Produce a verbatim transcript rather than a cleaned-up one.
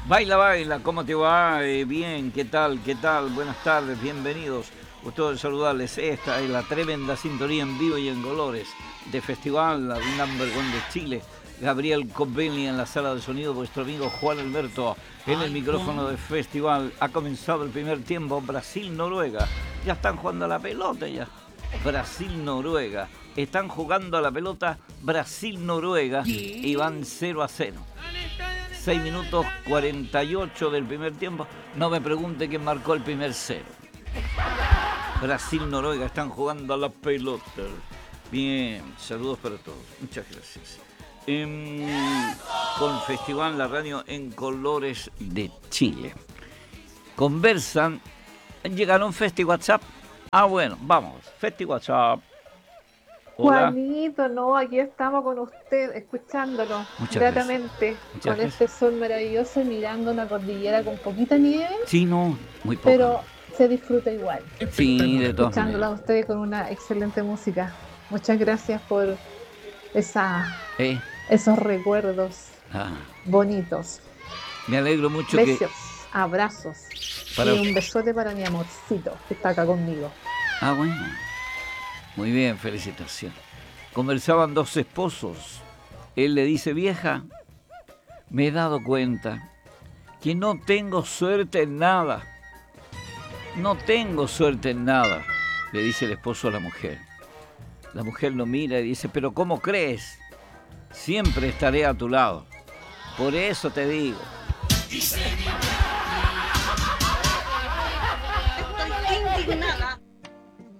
Baila, baila, ¿cómo te va? Eh, bien, ¿qué tal? ¿Qué tal? Buenas tardes, bienvenidos. Gusto de saludarles. Esta es la tremenda sintonía en vivo y en colores de Festival, la Number One de Chile. Gabriel Covelli en la sala de sonido, vuestro amigo Juan Alberto en el micrófono de Festival. Ha comenzado el primer tiempo, Brasil-Noruega. Ya están jugando a la pelota ya. Brasil-Noruega. Están jugando a la pelota Brasil-Noruega y van cero a cero. seis minutos cuarenta y ocho del primer tiempo. No me pregunte quién marcó el primer cero. Brasil-Noruega, están jugando a la pelota. Bien, saludos para todos. Muchas gracias. Eh, con Festival, la radio en colores de Chile. Conversan. ¿Llegaron Festi WhatsApp? Ah, bueno, vamos. Festi WhatsApp. Hola. Juanito, no, aquí estamos con usted, escuchándolo Muchas gratamente, Muchas con gracias. este sol maravilloso y mirando una cordillera con poquita nieve. Sí, no, muy poco. Pero se disfruta igual. Sí, de todas Escuchándola a maneras. usted con una excelente música. Muchas gracias por esa, ¿Eh? esos recuerdos ah. bonitos. Me alegro mucho Besos, que... abrazos Para... y un besote para mi amorcito que está acá conmigo. Ah, bueno. Muy bien, felicitaciones. Conversaban dos esposos. Él le dice, vieja, me he dado cuenta que no tengo suerte en nada. No tengo suerte en nada, le dice el esposo a la mujer. La mujer lo mira y dice, pero ¿cómo crees? Siempre estaré a tu lado. Por eso te digo.